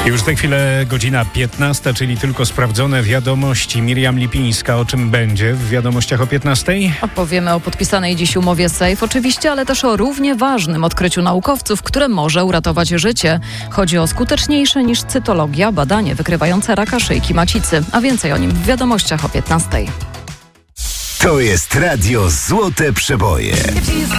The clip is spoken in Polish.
Już za chwilę godzina 15, czyli tylko sprawdzone wiadomości. Miriam Lipińska, o czym będzie w wiadomościach o 15? Opowiemy o podpisanej dziś umowie SAFE oczywiście, ale też o równie ważnym odkryciu naukowców, które może uratować życie. Chodzi o skuteczniejsze niż cytologia badanie wykrywające raka szyjki macicy. A więcej o nim w wiadomościach o 15. To jest Radio Złote Przeboje.